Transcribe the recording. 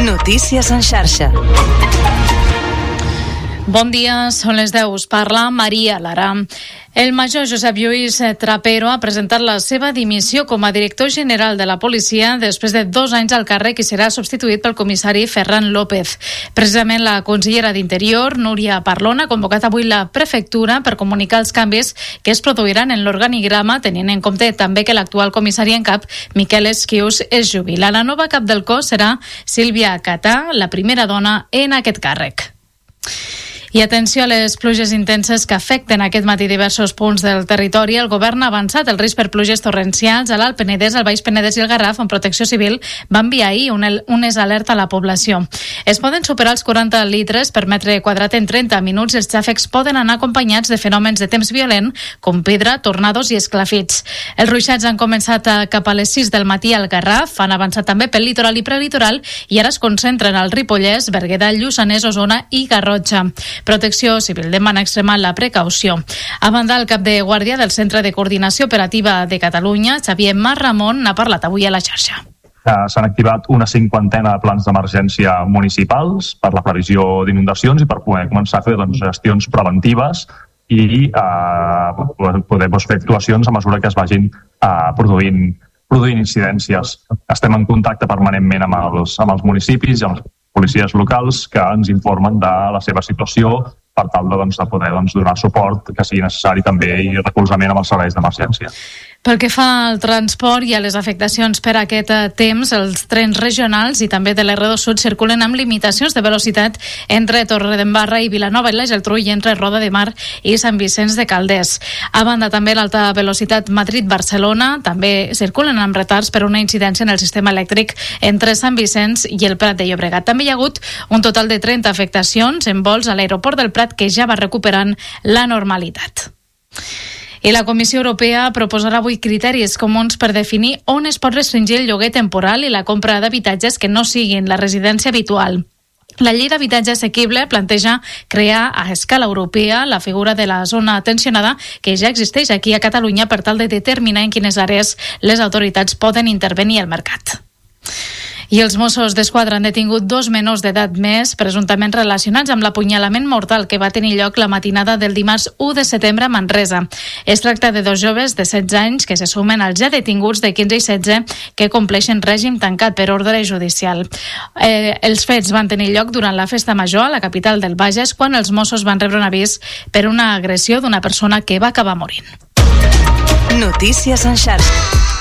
Notícies en xarxa. Bon dia, són les 10. Us parla Maria Lara. El major Josep Lluís Trapero ha presentat la seva dimissió com a director general de la policia després de 2 anys al càrrec i serà substituït pel comissari Ferran López. Precisament la consellera d'Interior, Núria Parlon, ha convocat avui la prefectura per comunicar els canvis que es produiran en l'organigrama, tenint en compte també que l'actual comissari en cap, Miquel Esquius, es jubila. La nova cap del cos serà Sílvia Catà, la primera dona en aquest càrrec. I atenció a les pluges intenses que afecten aquest matí diversos punts del territori. El govern ha avançat el risc per pluges torrencials a l'Alt Penedès, al Baix Penedès i el Garraf, on Protecció Civil va enviar ahir unes alerta a la població. Es poden superar els 40 litres per metre quadrat en 30 minuts i els xàfecs poden anar acompanyats de fenòmens de temps violent, com pedra, tornados i esclafits. Els ruixats han començat cap a les 6 del matí al Garraf, han avançat també pel litoral i prelitoral i ara es concentren al Ripollès, Berguedà, Lluçanès, Osona i Garrotxa. Protecció Civil demana extremar la precaució. A banda, el cap de guàrdia del Centre de Coordinació Operativa de Catalunya, Xavier Marramon, n'ha parlat avui a la xarxa. S'han activat una 50ena de plans d'emergència municipals per la previsió d'inundacions i per poder començar a fer gestions preventives i poder fer actuacions a mesura que es vagin produint incidències. Estem en contacte permanentment amb els municipis i amb les policies locals que ens informen de la seva situació per tal de poder donar suport que sigui necessari també i recolzament amb els serveis d'emergència. Pel que fa al transport i a les afectacions per aquest temps, els trens regionals i també de l'R2 Sud circulen amb limitacions de velocitat entre Torredembarra i Vilanova i la Geltrú i entre Roda de Mar i Sant Vicenç de Calders. A banda, també l'alta velocitat Madrid-Barcelona també circulen amb retards per una incidència en el sistema elèctric entre Sant Vicenç i el Prat de Llobregat. També hi ha hagut un total de 30 afectacions en vols a l'aeroport del Prat que ja va recuperant la normalitat. I la Comissió Europea proposarà avui criteris comuns per definir on es pot restringir el lloguer temporal i la compra d'habitatges que no siguin la residència habitual. La llei d'habitatge assequible planteja crear a escala europea la figura de la zona tensionada que ja existeix aquí a Catalunya per tal de determinar en quines àrees les autoritats poden intervenir al mercat. I els Mossos d'Esquadra han detingut 2 menors d'edat més, presumptament relacionats amb l'apunyalament mortal que va tenir lloc la matinada del dimarts 1 de setembre a Manresa. Es tracta de 2 joves de 16 anys que se sumen als ja detinguts de 15 i 16 que compleixen règim tancat per ordre judicial. Els fets van tenir lloc durant la festa major a la capital del Bages, quan els Mossos van rebre un avís per una agressió d'una persona que va acabar morint. Notícies en xarxa.